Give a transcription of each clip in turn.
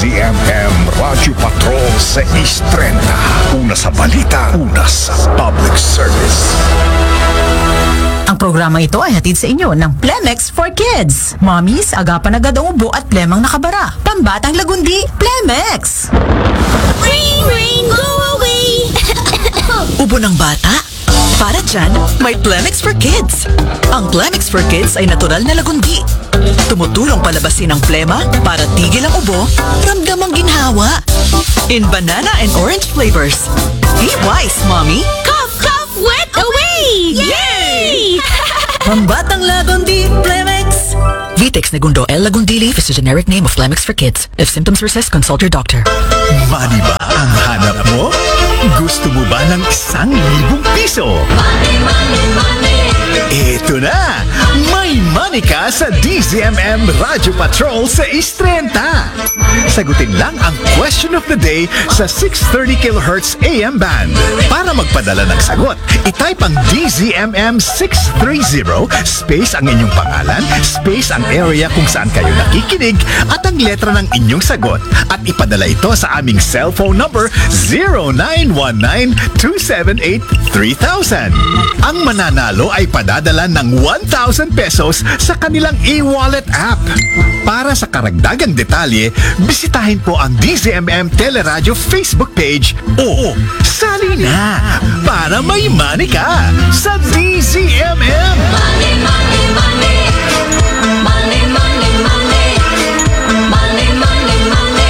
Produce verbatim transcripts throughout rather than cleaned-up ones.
Z M M Radyo Patrol sa East Trenta. Una sa balita, una sa public service. Ang programa ito ay hatid sa inyo ng Plemex for Kids. Mommies, agapan agad ang ubo at plemang nakabara. Pambatang lagundi, Plemex! Rain, rain, go away! Ubo ng bata? Para dyan, may Plemex for Kids. Ang Plemex for Kids ay natural na lagundi. Tumutulong palabasin ang plema para tigil ang ubo, ramdam ang ginhawa. In banana and orange flavors. Be wise, Mommy! Cough, cough, wet away! Yay! Pambatang lagundi, Plemex! Vitex Negundo L. Lagundili is a generic name of Plemex for Kids. If symptoms persist, consult your doctor. Money ba ang hanap mo? Gusto mo ba ng isang libong piso? Money, money, money! Ito na! May money ka sa D Z M M Radyo Patrol sa East Trenta. Sagutin lang ang question of the day sa six thirty kilohertz A M band. Para magpadala ng sagot, itype ang D Z M M six thirty space ang inyong pangalan, space ang area kung saan kayo nakikinig at ang letra ng inyong sagot at ipadala ito sa aming cellphone number zero nine one nine two seven eight three thousand. Ang mananalo ay padadala ng one thousand pesos sa kanilang e-wallet app. Para sa karagdagang detalye, bisitahin po ang D Z M M Teleradio Facebook page o sali na para may money ka sa D Z M M. Money, money, money! Money, money, money! Money, money, money!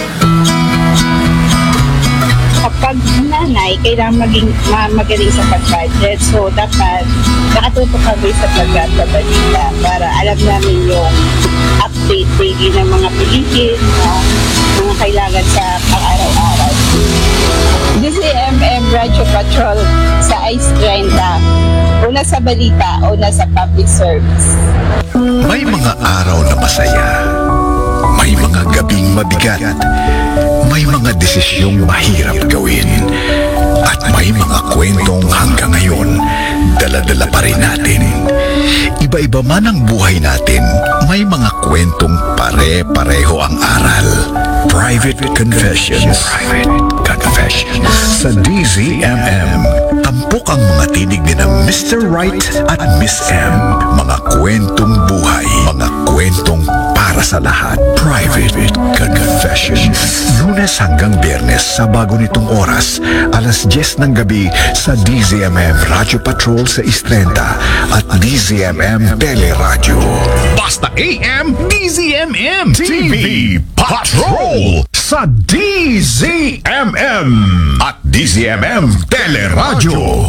Kapag nanay, kailangan maging ma- magaling sa pag-budget. So, dapat nakatutok kami sa pag-budget para alam namin yung update daily ng mga piligid, uh, mga kailangan sa pang-araw-araw. D Z M M Radio Patrol sa Ice Trenta. Una sa balita, una sa public service. May mga araw na masaya. May mga gabing mabigat. May mga desisyong mahirap gawin. At may mga kwentong hanggang ngayon, dala-dala pa rin natin. Iba-iba man ang buhay natin, may mga kwentong pare-pareho ang aral. Private Confessions. Private Confessions. Sa D Z M M, tampok ang mga tinig ni na Mister Right at Miss M. Mga kwentong buhay, mga kwentong para sa lahat. Private Confessions. Lunes hanggang Biyernes sa bago nitong oras, alas diyes ng gabi sa D Z M M Radio Patrol sa East Trenta at D Z M M Teleradio. Basta A M, D Z M M T V Patrol sa D Z M M at D Z M M Teleradio.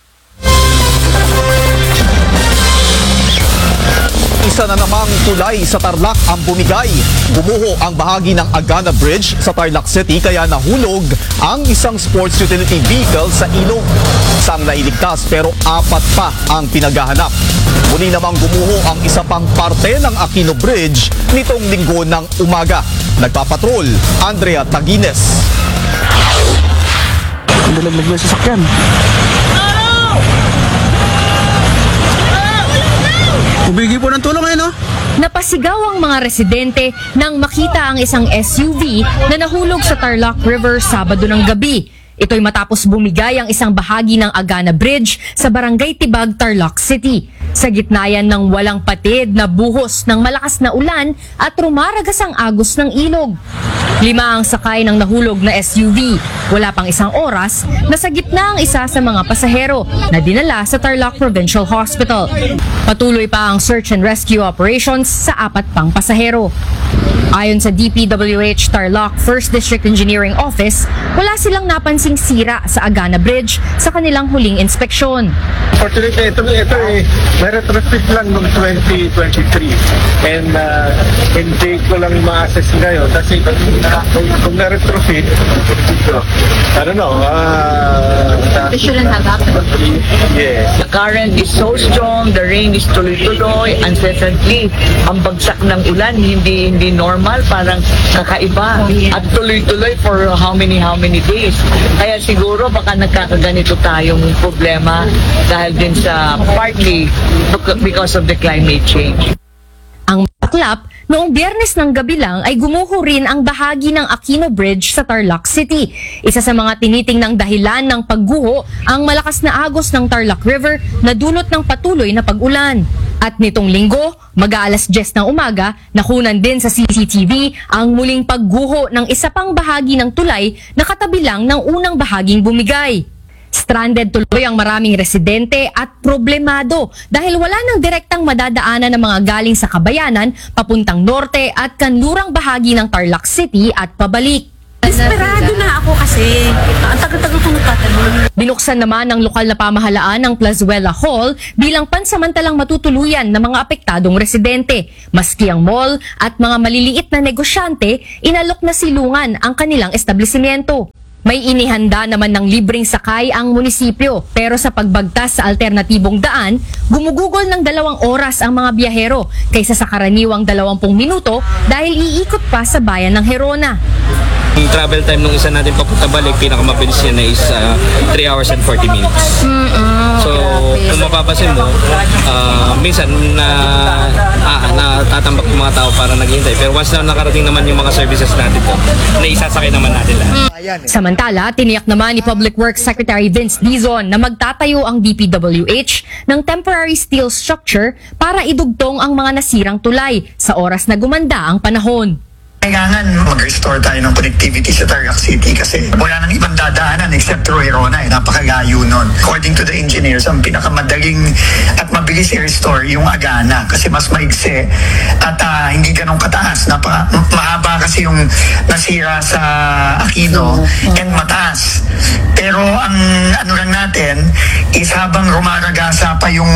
Isa na namang tulay sa Tarlac ang bumigay. Gumuho ang bahagi ng Agana Bridge sa Tarlac City kaya nahulog ang isang sports utility vehicle sa ilog. Isang nailigtas pero apat pa ang pinaghahanap. Muli namang gumuho ang isa pang parte ng Aquino Bridge nitong linggo ng umaga. Nagpapatrol, Andrea Tagines. Nalaglag na sa sakyan. Bumigi po ng tulong ngayon, no? Napasigaw ang mga residente nang makita ang isang S U V na nahulog sa Tarlac River Sabado ng gabi. Ito'y matapos bumigay ang isang bahagi ng Agana Bridge sa Barangay Tibag, Tarlac City. Sa gitna yan ng walang patid na buhos ng malakas na ulan at rumaragas ang agos ng ilog. Lima ang sakay ng nahulog na S U V. Wala pang isang oras, nasa gitna ang isa sa mga pasahero na dinala sa Tarlac Provincial Hospital. Patuloy pa ang search and rescue operations sa apat pang pasahero. Ayon sa D P W H Tarlac First District Engineering Office, wala silang napansing sira sa Agana Bridge sa kanilang huling inspeksyon. Fortunately, ito, ito eh, may retrofit lang noong twenty twenty-three and uh, hindi ko lang ma-assess ngayon kasi kung, kung na-retrofit, I don't know. Uh, It shouldn't have happened. Yes. The current is so strong, the rain is tuloy-tuloy, uncertainty. Ang bagsak ng ulan, hindi hindi normal, parang kakaiba. At tuloy-tuloy for how many, how many days. Kaya siguro baka nagkakaganito tayong problema dahil din sa partly because of the climate change. Ang baklap Noong Biyernes ng gabi lang ay gumuho rin ang bahagi ng Aquino Bridge sa Tarlac City. Isa sa mga tinitingnang dahilan ng pagguho ang malakas na agos ng Tarlac River na dulot ng patuloy na pag-ulan. At nitong linggo, mag-aalas diyes ng umaga, nakunan din sa C C T V ang muling pagguho ng isa pang bahagi ng tulay na katabi lang ng unang bahaging bumigay. Stranded tuloy ang maraming residente at problemado dahil wala nang direktang madadaanan ng mga galing sa Kabayanan, papuntang norte at kanlurang bahagi ng Tarlac City at pabalik. Desperado na ako kasi. Ang tagal-tagal ko nagtatanong. Binuksan naman ng lokal na pamahalaan ng Plazuela Hall bilang pansamantalang matutuluyan ng mga apektadong residente. Maski ang mall at mga maliliit na negosyante, inalok na silungan ang kanilang establishmento. May inihanda naman ng libreng sakay ang munisipyo, pero sa pagbagtas sa alternatibong daan, gumugugol ng dalawang oras ang mga biyahero kaysa sa karaniwang dalawampung minuto dahil iikot pa sa bayan ng Herona. Yung travel time ng isa natin papunta balik, pinakamabilis niya na is uh, three hours and forty minutes. Mm-mm, so, kung mapapasin mo, uh, minsan na, ah, natatambak yung mga tao para naghihintay. Pero once na nakarating naman yung mga services natin to, naisasakay naman natin lahat. Samantala, tiniyak naman ni Public Works Secretary Vince Dizon na magtatayo ang D P W H ng temporary steel structure para idugtong ang mga nasirang tulay sa oras na gumanda ang panahon. Kailangan mag-restore tayo ng connectivity sa Tarlac City kasi wala nang ibang dadaanan except through Herona. Eh. Napakalayo nun. According to the engineers, ang pinakamadaling at mabilis i-restore yung Agana kasi mas maigsi at uh, hindi ganun kataas. Napaka, mahaba kasi yung nasira sa Aquino and mataas. Pero ang ano lang natin is habang rumaragasa pa yung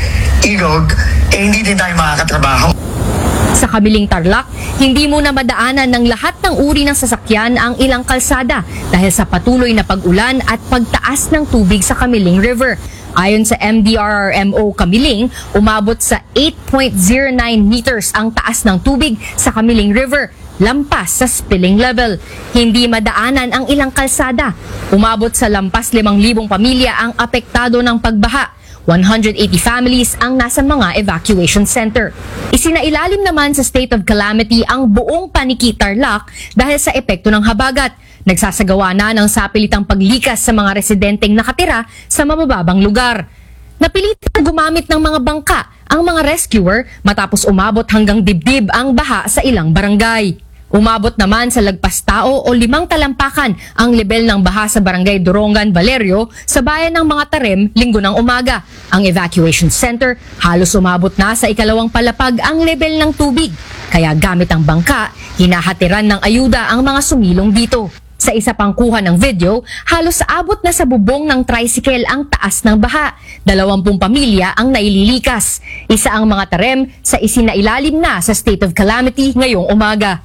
ilog, eh hindi din tayo makakatrabaho. Sa Kamiling Tarlac, hindi muna madaanan ng lahat ng uri ng sasakyan ang ilang kalsada dahil sa patuloy na pag-ulan at pagtaas ng tubig sa Kamiling River. Ayon sa M D R R M O Kamiling, umabot sa eight point zero nine meters ang taas ng tubig sa Kamiling River, lampas sa spilling level. Hindi madaanan ang ilang kalsada. Umabot sa lampas limang libong pamilya ang apektado ng pagbaha. one hundred eighty families ang nasa mga evacuation center. Isinailalim naman sa state of calamity ang buong Paniki Tarlac dahil sa epekto ng habagat. Nagsasagawa na ng sapilitang paglikas sa mga residenteng nakatira sa mabababang lugar. Napilitan gumamit ng mga bangka ang mga rescuer matapos umabot hanggang dibdib ang baha sa ilang barangay. Umabot naman sa lagpas tao o limang talampakan ang lebel ng baha sa barangay Dorongan, Valerio sa bayan ng mga Tarem linggo ng umaga. Ang evacuation center halos umabot na sa ikalawang palapag ang lebel ng tubig. Kaya gamit ang bangka, hinahatiran ng ayuda ang mga sumilong dito. Sa isa pang kuha ng video, halos abot na sa bubong ng tricycle ang taas ng baha. Dalawampung pamilya ang naililikas. Isa ang mga Tarem sa isinailalim na sa state of calamity ngayong umaga.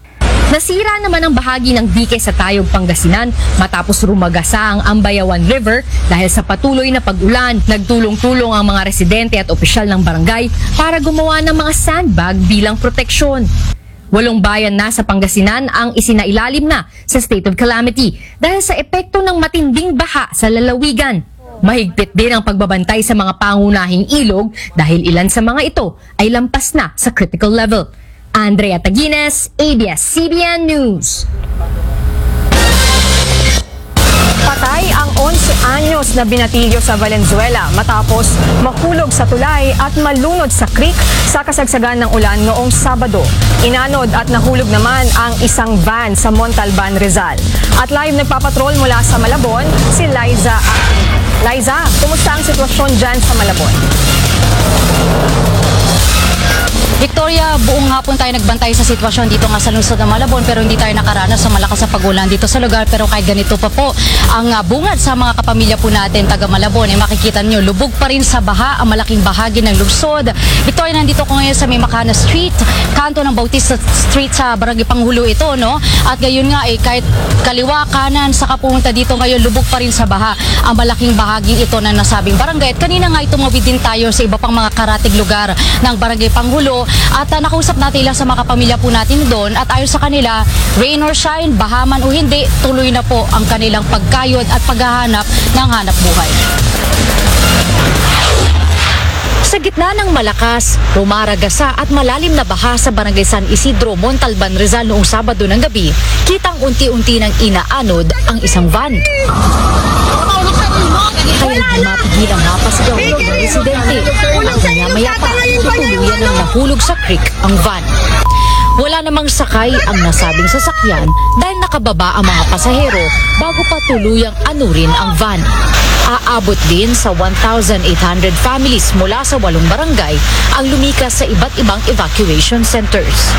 Nasira naman ang bahagi ng dike sa Tayog, Pangasinan matapos rumagasa ang Ambayawan River dahil sa patuloy na pag-ulan. Nagtulong-tulong ang mga residente at opisyal ng barangay para gumawa ng mga sandbag bilang proteksyon. Walong bayan na sa Pangasinan ang isinailalim na sa state of calamity dahil sa epekto ng matinding baha sa lalawigan. Mahigpit din ang pagbabantay sa mga pangunahing ilog dahil ilan sa mga ito ay lampas na sa critical level. Andrea Taguines, A B S C B N News. Patay ang onse anyos na binatilyo sa Valenzuela matapos mahulog sa tulay at malunod sa creek sa kasagsagan ng ulan noong Sabado. Inanod at nahulog naman ang isang van sa Montalban, Rizal. At live nagpapatrol mula sa Malabon, si Liza. Liza, kumusta ang sitwasyon dyan sa Malabon? Victoria, buong hapon tayo nagbantay sa sitwasyon dito nga sa lungsod ng Malabon pero hindi tayo nakaranas sa malakas na pag-ulan dito sa lugar. Pero kahit ganito pa po, ang uh, bungad sa mga kapamilya po natin taga Malabon, eh, makikita nyo, lubog pa rin sa baha ang malaking bahagi ng lungsod. Victoria, nandito ko ngayon sa May Makana Street, kanto ng Bautista Street sa Barangay Panghulo ito, no? At gayon nga, eh, kahit kaliwa, kanan, sa kapunta dito ngayon, lubog pa rin sa baha ang malaking bahagi ito na nasabing barangay. At kanina nga tumawid din tayo sa iba pang mga karatig lugar ng Barangay Panghulo. At uh, nakausap natin ilang sa mga kapamilya po natin doon at ayon sa kanila, rain or shine, bahaman o hindi, tuloy na po ang kanilang pagkayod at paghahanap ng hanap buhay. Sa gitna ng malakas, rumaragasa at malalim na baha sa Barangay San Isidro, Montalban, Rizal noong Sabado ng gabi, kitang unti-unti nang inaanod ang isang van. Kaya hindi mapigil ang mapasigaw ng mga residente. At maya-maya pa, tutuluyan ng nahulog sa creek ang van. Wala namang sakay ang nasabing sasakyan dahil nakababa ang mga pasahero bago pa tuluyang anurin ang van. Aabot din sa one thousand eight hundred families mula sa walong barangay ang lumikas sa iba't ibang evacuation centers.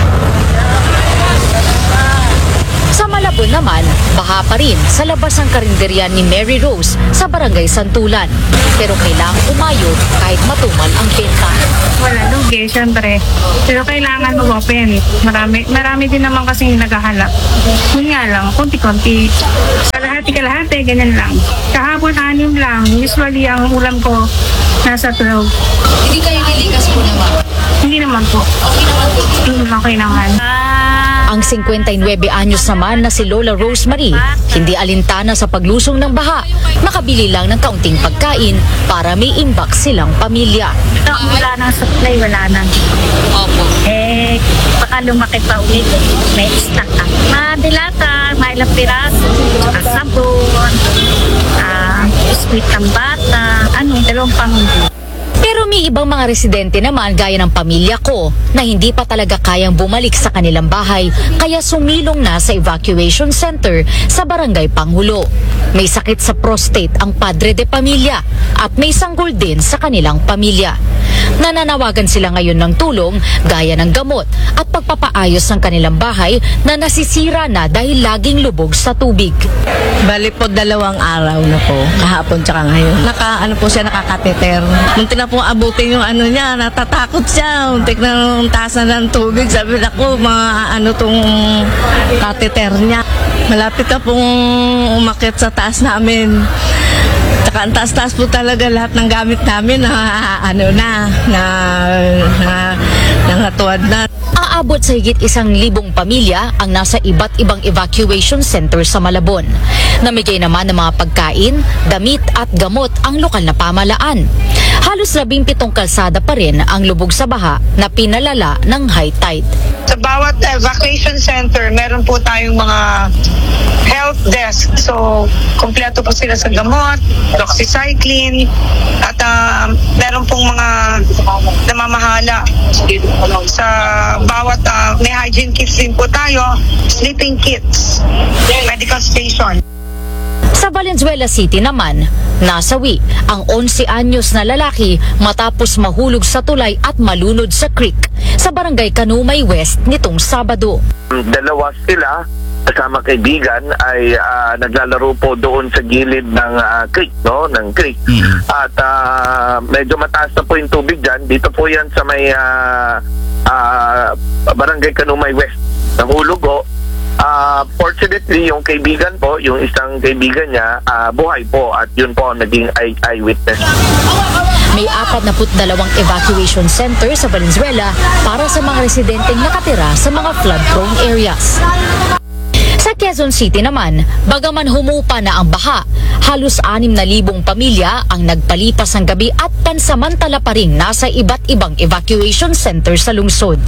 Sa Malabon naman, baha pa rin sa labas ng karinderya ni Mary Rose sa Barangay Santulan. Pero kailangan umayod kahit matumal ang benta. Wala lugi, syempre. Pero kailangan mag-open. Marami, marami din naman kasing naghahanap. Yun nga lang, konti-konti. Kalahati-kalahati, ganyan lang. Kahapon, anim lang. Usually, ang ulam ko nasa twelve. Hindi kayo nilikas po naman? Hindi naman po. Okay naman po? Hindi okay naman. Ang fifty-nine anyos naman na si Lola Rosemary, hindi alintana sa paglusong ng baha. Nakabili lang ng kaunting pagkain para may imbak silang pamilya. Wala nang supply, wala nang. Opo. Eh, baka lumaki pa ulit. May stock up. Madilata, may ilang piraso, sabon, ah, sweet ng bata, ano, dalawang pamilya. Pero may ibang mga residente naman gaya ng pamilya ko na hindi pa talaga kayang bumalik sa kanilang bahay kaya sumilong na sa evacuation center sa Barangay Pangulo. May sakit sa prostate ang padre de pamilya at may sanggol din sa kanilang pamilya. Nananawagan sila ngayon ng tulong gaya ng gamot at pagpapaayos ng kanilang bahay na nasisira na dahil laging lubog sa tubig. Bali po dalawang araw na po, kahapon tsaka ngayon. Naka, ano po siya, nakakateter. Muntik na po abutin yung ano niya, natatakot siya. Muntik na taas na ng tubig. Sabi na ko, mga ano tong kateter niya. Malapit na pong umakit sa taas namin. Tsaka ang taas-taas po talaga lahat ng gamit namin na ano na, na, na, nangatuad na. Aabot sa higit isang libong pamilya ang nasa iba't ibang evacuation center sa Malabon. Namigay naman ng mga pagkain, damit at gamot ang lokal na pamalaan. Halos labing pitong kalsada pa rin ang lubog sa baha na pinalala ng high tide. Sa bawat evacuation center, meron po tayong mga health desk. So, kompleto po sila sa gamot, doxycycline, at uh, meron pong mga namamahala sa bawat, uh, may hygiene kits din po tayo, sleeping kits, medical station. Sa Valenzuela City naman, nasawi ang eleven anyos na lalaki matapos mahulog sa tulay at malunod sa creek sa Barangay Kanumay West nitong Sabado. Dalawa sila kasama kaibigan ay uh, naglalaro po doon sa gilid ng uh, creek, no, ng creek. Mm-hmm. At uh, medyo mataas na po yung tubig diyan. Dito po 'yan sa may uh, uh, Barangay Kanumay West. Nahulog o. Uh, fortunately, yung kaibigan po, yung isang kaibigan niya, uh, buhay po at yun po ang naging eye- eyewitness. May apat na put dalawang evacuation center sa Valenzuela para sa mga residenteng nakatira sa mga flood-prone areas. Sa Quezon City naman, bagaman humupa na ang baha, halos anim na libong pamilya ang nagpalipas ng gabi at pansamantala pa rin nasa iba't ibang evacuation center sa lungsod.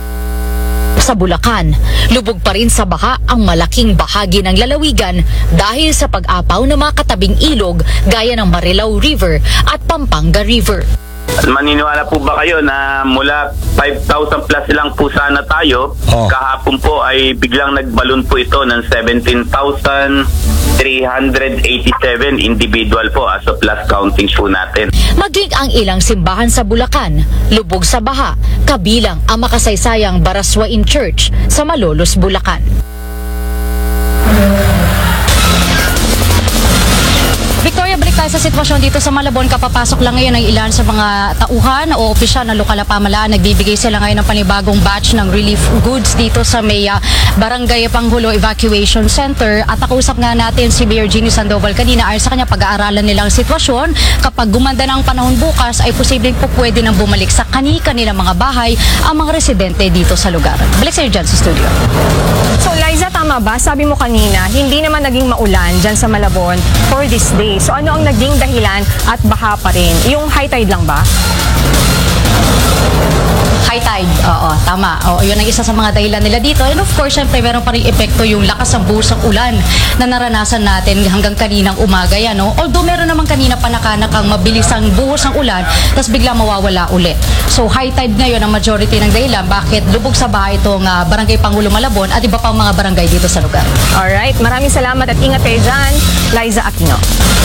Sa Bulacan, lubog pa rin sa baha ang malaking bahagi ng lalawigan dahil sa pag-apaw ng mga katabing ilog gaya ng Marilao River at Pampanga River. Maniniwala po ba kayo na mula five thousand plus lang po sana tayo, oh. kahapon po ay biglang nagbalon po ito ng seventeen thousand three hundred eighty-seven individual po as of last counting po natin. Maging ang ilang simbahan sa Bulacan, lubog sa baha, kabilang ang makasaysayang Baraswain Church sa Malolos, Bulacan. Victoria, balik tayo sa sitwasyon dito sa Malabon. Kapapasok lang ngayon ang ilan sa mga tauhan o opisyal na lokal na pamahalaan. Nagbibigay sila ngayon ng panibagong batch ng relief goods dito sa may uh, Barangay Pangulo Evacuation Center. At nakausap nga natin si Mayor Jeannie Sandoval kanina ayon sa kanya pag-aaralan nilang sitwasyon. Kapag gumanda na ang panahon bukas ay posibleng po pwede nang bumalik sa kani-kanilang mga bahay ang mga residente dito sa lugar. Balik sa iyo dyan sa studio. So Liza, tama ba? Sabi mo kanina, hindi naman naging maulan dyan sa Malabon for this day. So ano ang naging dahilan at baha pa rin? Yung high tide lang ba? High tide, oo, tama. Oo, yun ang isa sa mga dahilan nila dito. And of course, syempre, meron pa rin epekto yung lakas ng buhos ng ulan na naranasan natin hanggang kaninang umaga yan. No? Although meron naman kanina panakanakang mabilis ang buhos ng ulan, tapos bigla mawawala ulit. So high tide ngayon ang majority ng dahilan bakit lubog sa bahay itong uh, Barangay Pangulo Malabon at iba pang mga barangay dito sa lugar. Alright, maraming salamat at ingat kayo dyan, Liza Aquino.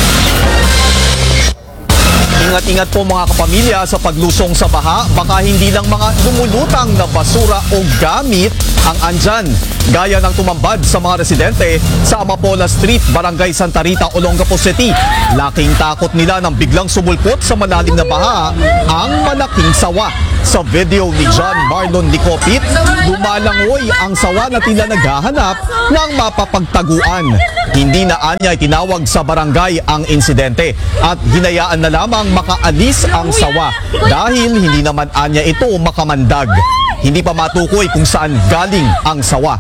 Ingat-ingat po mga kapamilya sa paglusong sa baha. Baka hindi lang mga lumulutang na basura o gamit ang andyan. Gaya ng tumambad sa mga residente sa Amapola Street, Barangay Santa Rita, Olongapo City. Laking takot nila nang biglang sumulpot sa malalim na baha ang malaking sawa. Sa video ni John Marlon Licopit, lumalangoy ang sawa na tila naghahanap ng mapapagtaguan. Hindi na anya itinawag sa barangay ang insidente at hinayaan na lamang makaalis ang sawa dahil hindi naman anya ito makamandag. Hindi pa matukoy kung saan galing ang sawa.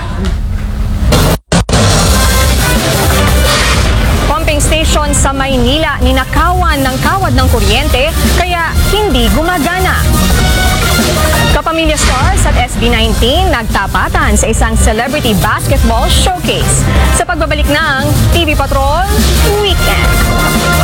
Pumping station sa Maynila ninakawan ng kawad ng kuryente kaya hindi gumagana. Kapamilya stars at S B nineteen nagtapatan sa isang celebrity basketball showcase sa pagbabalik ng T V Patrol Weekend.